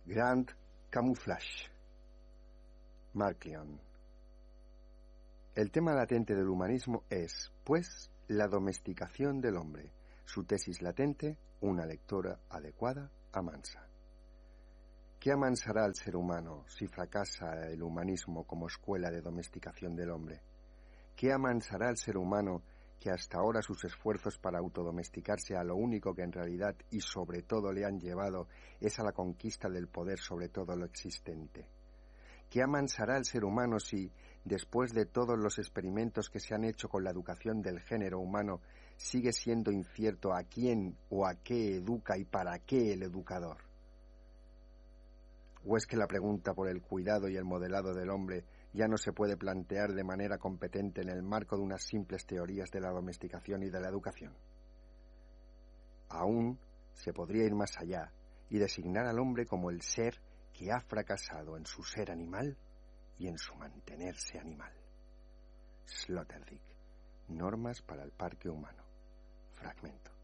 Grand Camouflage. Mark Lyon. El tema latente del humanismo es, pues, la domesticación del hombre. Su tesis latente, una lectura adecuada, amansa. ¿Qué amansará al ser humano si fracasa el humanismo como escuela de domesticación del hombre? ¿Qué amansará al ser humano que hasta ahora sus esfuerzos para autodomesticarse a lo único que en realidad y sobre todo le han llevado es a la conquista del poder sobre todo lo existente? ¿Qué amansará al ser humano si, después de todos los experimentos que se han hecho con la educación del género humano, sigue siendo incierto a quién o a qué educa y para qué el educador? ¿O es que la pregunta por el cuidado y el modelado del hombre ya no se puede plantear de manera competente en el marco de unas simples teorías de la domesticación y de la educación? Aún se podría ir más allá y designar al hombre como el ser que ha fracasado en su ser animal y en su mantenerse animal. Sloterdijk. Normas para el parque humano. Fragmento.